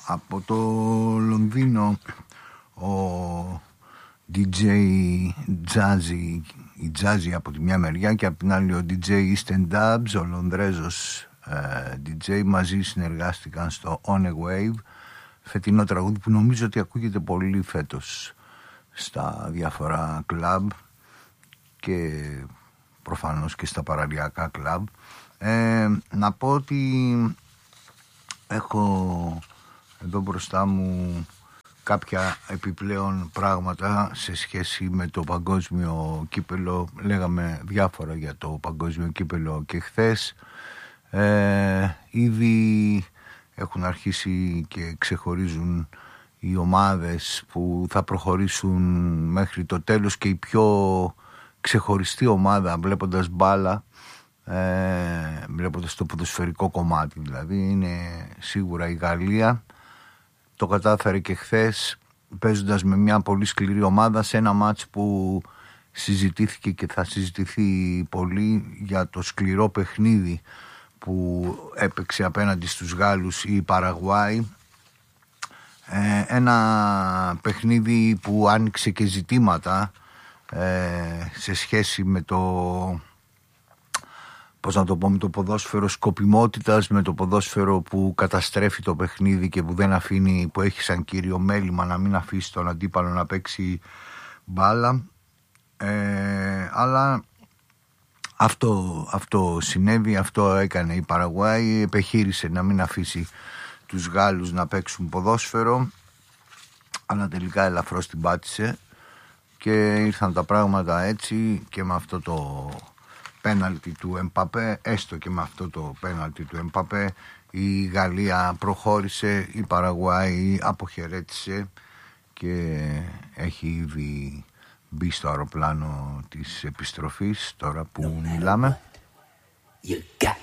Από το Λονδίνο ο DJ Jazzy, η Jazzy από τη μια μεριά και από την άλλη ο DJ Eastern Dubs, ο Λονδρέζος DJ, μαζί συνεργάστηκαν στο On a Wave, φετινό τραγούδι που νομίζω ότι ακούγεται πολύ φέτος στα διάφορα κλαμπ και προφανώς και στα παραλιακά κλαμπ. Να πω ότι έχω εδώ μπροστά μου κάποια επιπλέον πράγματα σε σχέση με το παγκόσμιο κύπελο. Λέγαμε διάφορα για το παγκόσμιο κύπελο και χθες. Ήδη έχουν αρχίσει και ξεχωρίζουν οι ομάδες που θα προχωρήσουν μέχρι το τέλος και η πιο ξεχωριστή ομάδα, βλέποντας μπάλα, βλέποντας το ποδοσφαιρικό κομμάτι δηλαδή, είναι σίγουρα η Γαλλία. Το κατάφερε και χθες παίζοντας με μια πολύ σκληρή ομάδα σε ένα μάτς που συζητήθηκε και θα συζητηθεί πολύ για το σκληρό παιχνίδι που έπαιξε απέναντι στους Γάλλους η Παραγουάη. Ένα παιχνίδι που άνοιξε και ζητήματα σε σχέση με το, πώς να το πω, με το ποδόσφαιρο σκοπιμότητας, με το ποδόσφαιρο που καταστρέφει το παιχνίδι και που δεν αφήνει, που έχει σαν κύριο μέλημα να μην αφήσει τον αντίπαλο να παίξει μπάλα. Αλλά αυτό συνέβη, αυτό έκανε η Παραγουάη, επιχείρησε να μην αφήσει τους Γάλλους να παίξουν ποδόσφαιρο, αλλά τελικά ελαφρώς την πάτησε και ήρθαν τα πράγματα έτσι, και με αυτό το πέναλτι του Εμπαπέ, έστω και με αυτό το πέναλτι του Εμπαπέ, η Γαλλία προχώρησε, η Παραγουάη αποχαιρέτησε και έχει ήδη μπει στο αεροπλάνο της επιστροφής τώρα που μιλάμε. You got